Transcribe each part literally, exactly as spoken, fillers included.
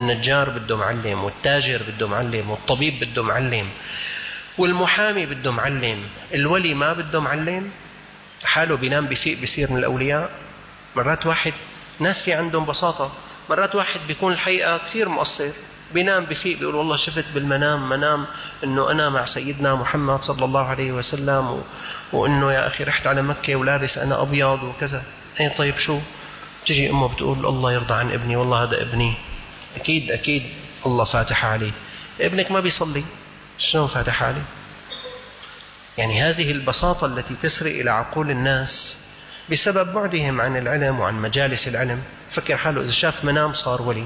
والنجار بده معلم، والتاجر بده معلم، والطبيب بده معلم، والمحامي بده معلم. الولي ما بده معلم؟ حاله بينام بفيق بيصير من الأولياء. مرات واحد ناس في عندهم بساطة، مرات واحد بيكون الحقيقة كثير مقصر، بينام بفيق بيقول والله شفت بالمنام منام انه انا مع سيدنا محمد صلى الله عليه وسلم و... وانه يا اخي رحت على مكة ولابس انا ابيض وكذا. اي طيب شو؟ تجي امه بتقول الله يرضى عن ابني، والله هذا ابني اكيد اكيد الله فاتح عليه. ابنك ما بيصلي، شلون فاتح عليه؟ يعني هذه البساطة التي تسري إلى عقول الناس بسبب بعدهم عن العلم وعن مجالس العلم. فكر حاله إذا شاف منام صار ولي،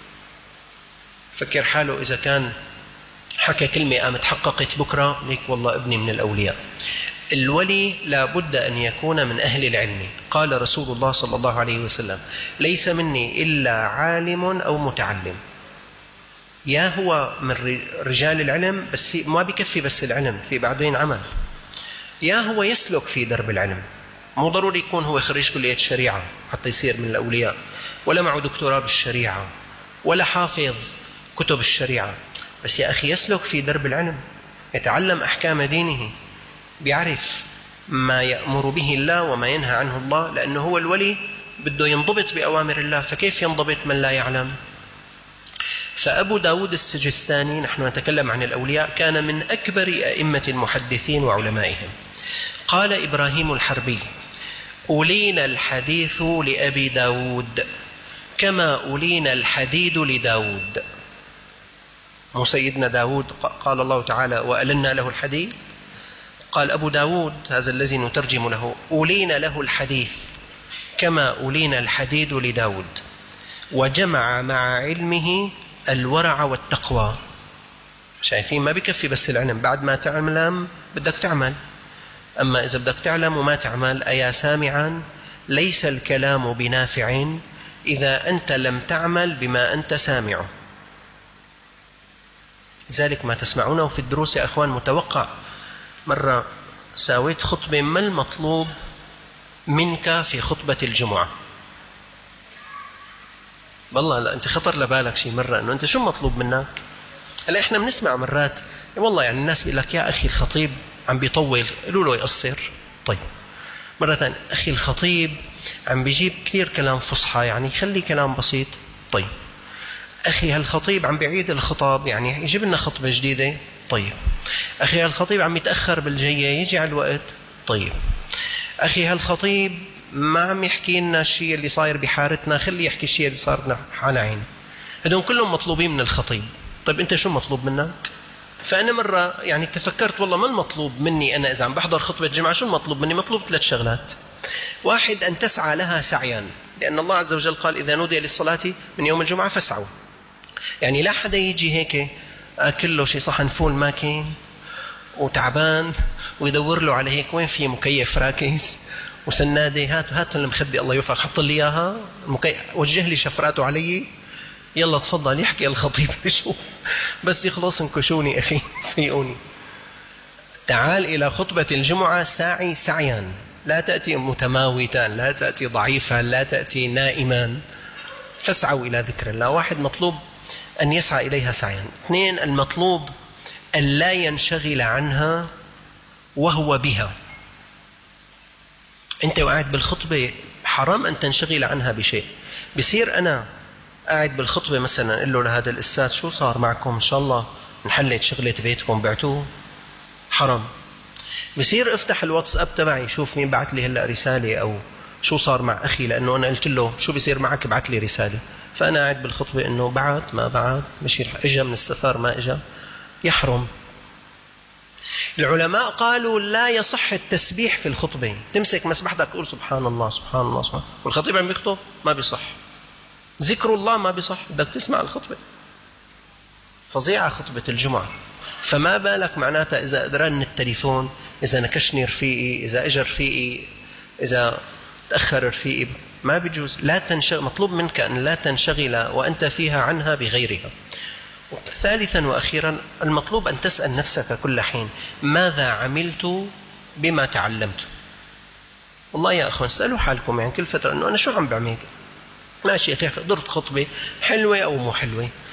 فكر حاله إذا كان حكى كلمة قامت حققت بكرة ليك والله ابني من الأولياء. الولي لا بد أن يكون من أهل العلم. قال رسول الله صلى الله عليه وسلم ليس مني إلا عالم أو متعلم. يا هو من رجال العلم بس في ما بيكفي بس العلم، في بعدين عمل، يا هو يسلك في درب العلم. مو ضروري يكون هو خريج كلية الشريعة حتى يصير من الأولياء، ولا معه دكتوراه بالشريعة، ولا حافظ كتب الشريعة، بس يا أخي يسلك في درب العلم، يتعلم أحكام دينه، بيعرف ما يأمر به الله وما ينهى عنه الله، لأنه هو الولي بده ينضبط بأوامر الله. فكيف ينضبط من لا يعلم؟ فأبو داود السجستاني، نحن نتكلم عن الأولياء، كان من أكبر أئمة المحدثين وعلمائهم. قال إبراهيم الحربي أولينا الحديث لأبي داود كما أولينا الحديد لداود. مو سيدنا داود قال الله تعالى وألنا له الحديد؟ قال أبو داود هذا الذي نترجم له أولينا له الحديث كما أولينا الحديد لداود، وجمع مع علمه الورع والتقوى. شايفين ما بكفي بس العلم، بعد ما تعلم بدك تعمل. أما إذا بدك تعلم وما تعمل، أيا سامعا ليس الكلام بنافع إذا أنت لم تعمل بما أنت سامعه. لذلك ما تسمعونه في الدروس يا أخوان متوقع. مرة ساويت خطبة ما المطلوب منك في خطبة الجمعة؟ والله لا أنت خطر لبالك شيء مرة أنه أنت شو مطلوب منك؟ هلا إحنا بنسمع مرات والله يعني الناس بيقول لك يا أخي الخطيب عم بيطول، قالوا له يقصر. طيب مرة ثانية أخي الخطيب عم بيجيب كثير كلام فصحى، يعني خلي كلام بسيط. طيب أخي هالخطيب عم بيعيد الخطاب، يعني يجيب لنا خطبة جديدة. طيب أخي هالخطيب عم يتأخر بالجاية، يجي على الوقت. طيب أخي هالخطيب ما عم يحكي لنا الشيء اللي صاير بحارتنا، خلي يحكي الشيء اللي صار لنا على عين. هدول كلهم مطلوبين من الخطيب. طيب أنت شو مطلوب منك؟ فأنا مرة يعني تفكرت والله ما المطلوب مني أنا إذا عم بحضر خطبة جمعة، شو المطلوب مني؟ مطلوب ثلاث شغلات. واحد أن تسعى لها سعيا، لأن الله عز وجل قال إذا نودي للصلاة من يوم الجمعة فاسعوا. يعني لا حدا يجي هيك أكل له شي صحن فول ماكين وتعبان ويدور له على هيك وين في مكيف راكز وسنادة، هات هات المخدة الله يوفقك حط لي إياها، وجه لي شفراته علي، يلا تفضل يحكي الخطيب يشوف بس يخلص انكشوني أخي فيقوني. تعال إلى خطبة الجمعة ساعي سعيا، لا تأتي متماوتا، لا تأتي ضعيفا، لا تأتي نائما. فاسعوا إلى ذكر الله. واحد مطلوب أن يسعى إليها سعيا. اثنين المطلوب أن لا ينشغل عنها وهو بها. أنت وقاعد بالخطبة حرام أن تنشغل عنها بشيء. بصير أنا قاعد بالخطبة مثلا قل له لهذا الأستاذ شو صار معكم، إن شاء الله انحلت شغلة بيتكم بعتوه، حرام. بصير افتح الواتساب تبعي شوف مين بعت لي هلأ رسالة أو شو صار مع أخي، لأنه أنا قلت له شو بصير معك بعت لي رسالة، فأنا قاعد بالخطبة إنه بعت ما بعت، مشي إجا من السفر ما إجا، يحرم. العلماء قالوا لا يصح التسبيح في الخطبة. تمسك مسبحتك تقول سبحان الله سبحان الله سبحان الله والخطيب عم يخطب، ما بيصح. ذكر الله ما بيصح، بدك تسمع الخطبة. فظيعة خطبة الجمعة. فما بالك معناتها إذا أدران التليفون، إذا نكشني رفيقي، إذا أجر رفيقي، إذا تأخر رفيقي، ما بيجوز. لا تنشغل، مطلوب منك أن لا تنشغل وأنت فيها عنها بغيرها. ثالثا وأخيرا المطلوب أن تسأل نفسك كل حين ماذا عملت بما تعلمت. والله يا أخوان سألوا حالكم يعني كل فترة أنه أنا شو عم بعمل. ماشي يا أخي حضرت خطبة حلوة أو مو حلوة،